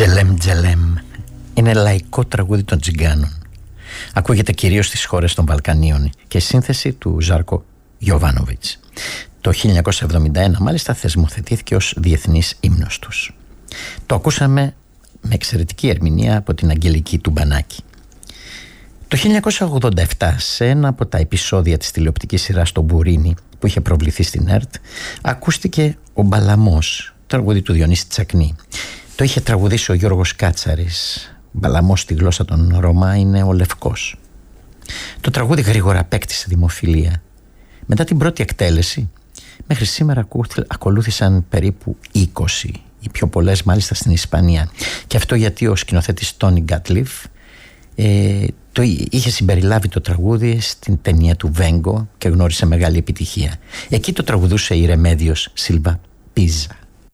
Τζελέμ Τζελέμ είναι λαϊκό τραγούδι των Τζιγκάνων. Ακούγεται κυρίως στις χώρες των Βαλκανίων και σύνθεση του Ζάρκο Γιοβάνοβιτς. Το 1971 μάλιστα θεσμοθετήθηκε ως διεθνής ύμνος τους. Το ακούσαμε με εξαιρετική ερμηνεία από την Αγγελική Τουμπανάκη. Το 1987, σε ένα από τα επεισόδια της τηλεοπτικής σειράς «Το Μπουρίνι» που είχε προβληθεί στην ΕΡΤ, ακούστηκε ο Μπαλαμός, τραγούδι του Διονύση Τσακνή. Το είχε τραγουδήσει ο Γιώργος Κάτσαρης. Μπαλαμός στη γλώσσα των Ρωμά είναι ο Λευκός. Το τραγούδι γρήγορα απέκτησε δημοφιλία. Μετά την πρώτη εκτέλεση, μέχρι σήμερα ακολούθησαν περίπου 20, οι πιο πολλές μάλιστα στην Ισπανία. Και αυτό γιατί ο σκηνοθέτης Τόνι Γκάτλιφ το είχε συμπεριλάβει το τραγούδι στην ταινία του Βέγκο και γνώρισε μεγάλη επιτυχία. Εκεί το τραγουδούσε η Ρεμέδιος Σίλβα Πίζα.